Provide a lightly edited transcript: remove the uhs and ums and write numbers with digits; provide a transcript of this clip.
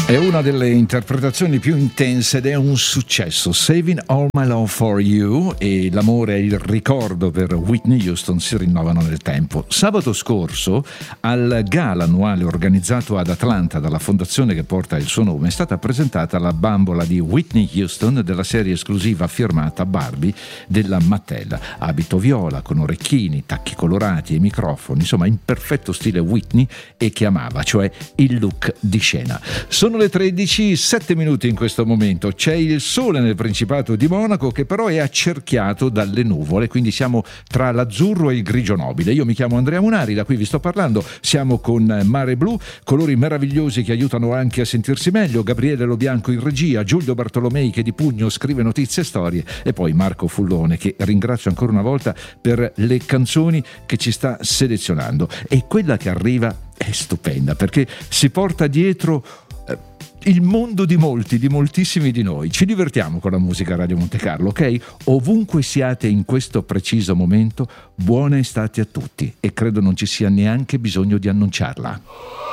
È una delle interpretazioni più intense ed è un successo. Saving All My Love For You e l'amore e il ricordo per Whitney Houston si rinnovano nel tempo. Sabato scorso, al gala annuale organizzato ad Atlanta dalla fondazione che porta il suo nome, è stata presentata la bambola di Whitney Houston della serie esclusiva firmata Barbie della Mattel. Abito viola, con orecchini, tacchi colorati e microfoni, insomma in perfetto stile Whitney e che amava, cioè il look di scena. Sono le 13, 7 minuti in questo momento. C'è il sole nel Principato di Monaco che però è accerchiato dalle nuvole, quindi siamo tra l'azzurro e il grigio nobile. Io mi chiamo Andrea Munari, da qui vi sto parlando. Siamo con Mare Blu, colori meravigliosi che aiutano anche a sentirsi meglio. Gabriele Lobianco in regia, Giulio Bartolomei che di pugno scrive notizie e storie e poi Marco Fullone che ringrazio ancora una volta per le canzoni che ci sta selezionando. E quella che arriva è stupenda perché si porta dietro il mondo di moltissimi di noi. Ci divertiamo con la musica a Radio Monte Carlo, ok? Ovunque siate in questo preciso momento, buona estate a tutti e credo non ci sia neanche bisogno di annunciarla.